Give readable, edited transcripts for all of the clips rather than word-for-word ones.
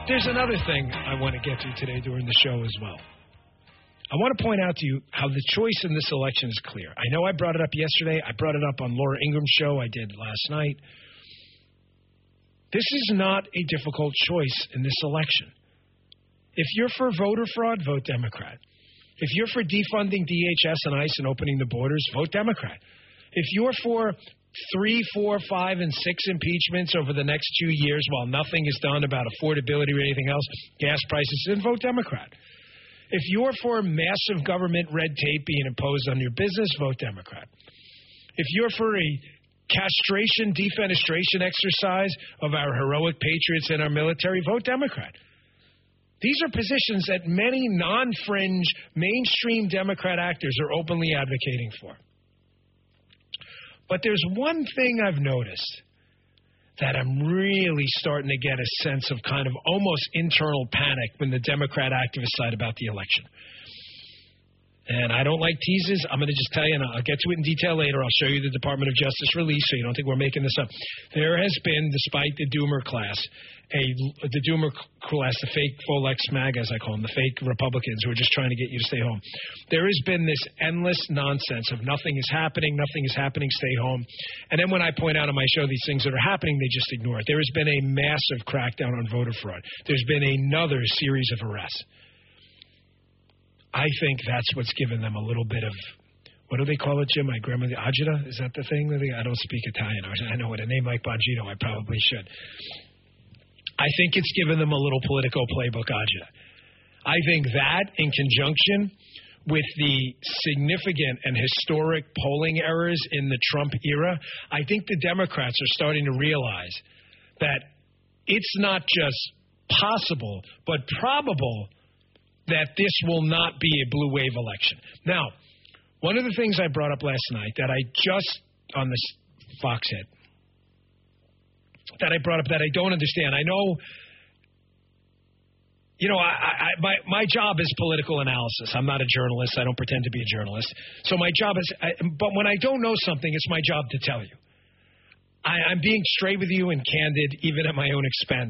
There's another thing I want to get to today during the show as well. I want to point out to you how the choice in this election is clear. I know I brought it up yesterday. I brought it up on Laura Ingram's show. I did last night. This is not a difficult choice in this election. If you're for voter fraud, vote Democrat. If you're for defunding DHS and ICE and opening the borders, vote Democrat. If you're for 3, 4, 5, and 6 impeachments over the next 2 years while nothing is done about affordability or anything else, gas prices, then vote Democrat. If you're for massive government red tape being imposed on your business, vote Democrat. If you're for a castration, defenestration exercise of our heroic patriots and our military, vote Democrat. These are positions that many non-fringe, mainstream Democrat actors are openly advocating for. But there's one thing I've noticed that I'm really starting to get a sense of kind of almost internal panic when the Democrat activists side about the election. And I don't like teases. I'm going to just tell you, and I'll get to it in detail later. I'll show you the Department of Justice release so you don't think we're making this up. There has been, despite the Doomer class, the fake Folex MAG, as I call them, the fake Republicans who are just trying to get you to stay home. There has been this endless nonsense of nothing is happening, stay home. And then when I point out on my show these things that are happening, they just ignore it. There has been a massive crackdown on voter fraud. There's been another series of arrests. I think that's what's given them a little bit of, what do they call it, Jim? My grandmother, agita? Is that the thing? I don't speak Italian. I know with a name like Bongino, I probably should. I think it's given them a little political playbook agita. I think that in conjunction with the significant and historic polling errors in the Trump era, I think the Democrats are starting to realize that it's not just possible, but probable that this will not be a blue wave election. Now, one of the things I brought up last night that I just, on this Fox hit, that I brought up that I don't understand. I know, my job is political analysis. I'm not a journalist. I don't pretend to be a journalist. So my job is, but when I don't know something, it's my job to tell you. I'm being straight with you and candid, even at my own expense.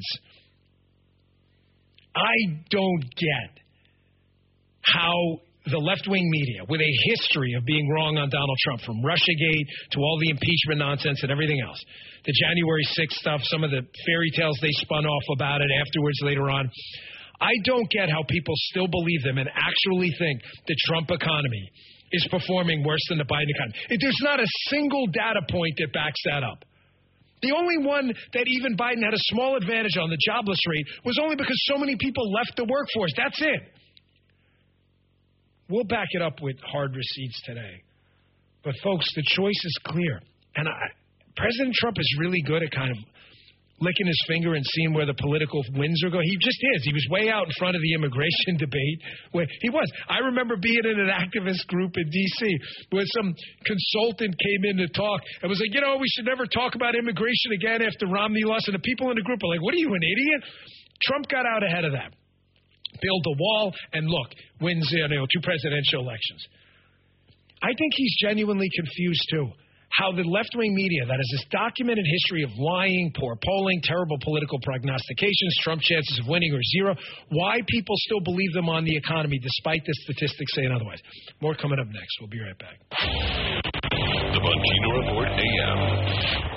I don't get how the left-wing media, with a history of being wrong on Donald Trump, from Russiagate to all the impeachment nonsense and everything else, the January 6th stuff, some of the fairy tales they spun off about it afterwards later on, I don't get how people still believe them and actually think the Trump economy is performing worse than the Biden economy. There's not a single data point that backs that up. The only one that even Biden had a small advantage on, the jobless rate, was only because so many people left the workforce. That's it. We'll back it up with hard receipts today. But, folks, the choice is clear. And President Trump is really good at kind of licking his finger and seeing where the political winds are going. He just is. He was way out in front of the immigration debate. He was. I remember being in an activist group in D.C. where some consultant came in to talk and was like, we should never talk about immigration again after Romney lost. And the people in the group are like, what are you, an idiot? Trump got out ahead of that. Build a wall, and look, wins 2 presidential elections. I think he's genuinely confused, too, how the left-wing media that has this documented history of lying, poor polling, terrible political prognostications, Trump chances of winning are zero, why people still believe them on the economy despite the statistics saying otherwise. More coming up next. We'll be right back. The Bongino Report AM.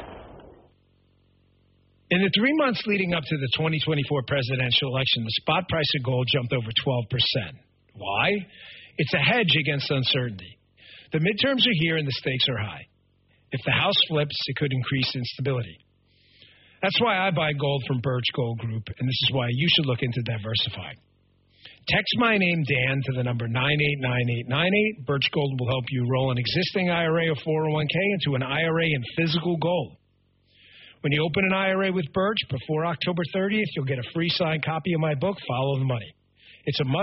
In the 3 months leading up to the 2024 presidential election, the spot price of gold jumped over 12%. Why? It's a hedge against uncertainty. The midterms are here and the stakes are high. If the House flips, it could increase instability. That's why I buy gold from Birch Gold Group, and this is why you should look into diversifying. Text my name, Dan, to the number 989898. Birch Gold will help you roll an existing IRA or 401k into an IRA in physical gold. When you open an IRA with Birch before October 30th, you'll get a free signed copy of my book, Follow the Money. It's a must.